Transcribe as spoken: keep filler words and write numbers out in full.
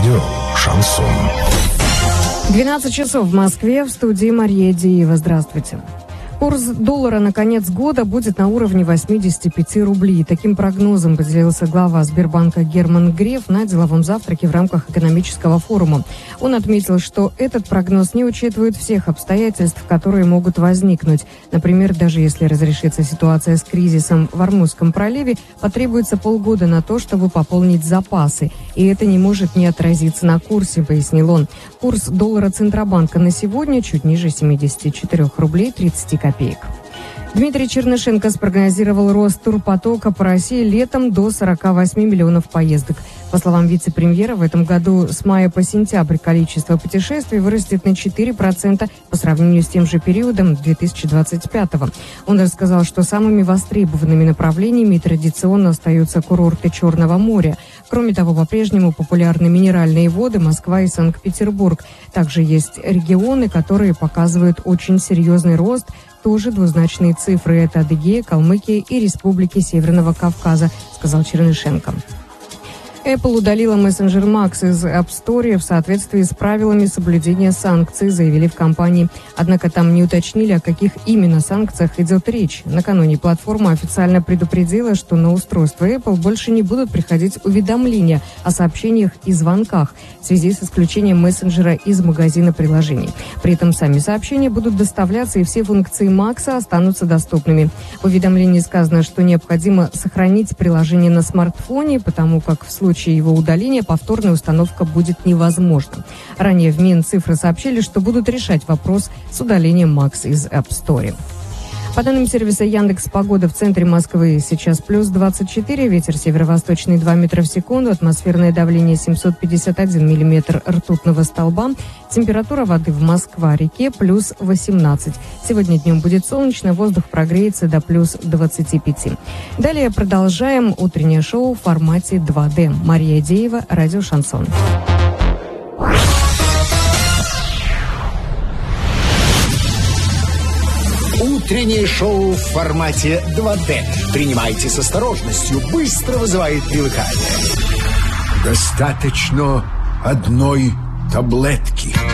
Радио «Шансон». двенадцать часов в Москве, в студии Мария Диева. Здравствуйте. Курс доллара на конец года будет на уровне восемьдесят пять рублей. Таким прогнозом поделился глава Сбербанка Герман Греф на деловом завтраке в рамках экономического форума. Он отметил, что этот прогноз не учитывает всех обстоятельств, которые могут возникнуть. Например, даже если разрешится ситуация с кризисом в Ормузском проливе, потребуется полгода на то, чтобы пополнить запасы. И это не может не отразиться на курсе, пояснил он. Курс доллара Центробанка на сегодня чуть ниже семьдесят четыре рублей тридцать копеек. Дмитрий Чернышенко спрогнозировал рост турпотока по России летом до сорок восемь миллионов поездок. По словам вице-премьера, в этом году с мая по сентябрь количество путешествий вырастет на четыре процента по сравнению с тем же периодом две тысячи двадцать пятого. Он рассказал, что самыми востребованными направлениями традиционно остаются курорты Черного моря. Кроме того, по-прежнему популярны минеральные воды Москва и Санкт-Петербург. Также есть регионы, которые показывают очень серьезный рост, тоже двузначные цифры. Это Адыгея, Калмыкия и Республики Северного Кавказа, сказал Чернышенко. Apple удалила мессенджер Max из App Store в соответствии с правилами соблюдения санкций, заявили в компании. Однако там не уточнили, о каких именно санкциях идет речь. Накануне платформа официально предупредила, что на устройство Apple больше не будут приходить уведомления о сообщениях и звонках в связи с исключением мессенджера из магазина приложений. При этом сами сообщения будут доставляться, и все функции Max останутся доступными. В уведомлении сказано, что необходимо сохранить приложение на смартфоне, потому как в случае В случае его удаления повторная установка будет невозможна. Ранее в Минцифры сообщили, что будут решать вопрос с удалением Max из App Store. По данным сервиса Яндекс.Погода, в центре Москвы сейчас плюс двадцать четыре, ветер северо-восточный два метра в секунду, атмосферное давление семьсот пятьдесят один миллиметр ртутного столба, температура воды в Москва-реке плюс восемнадцать. Сегодня днем будет солнечно, воздух прогреется до плюс двадцати пяти. Далее продолжаем утреннее шоу в формате два дэ. Мария Деева, радио «Шансон». Утреннее шоу в формате два дэ. Принимайте с осторожностью, быстро вызывает привыкание. Достаточно одной таблетки.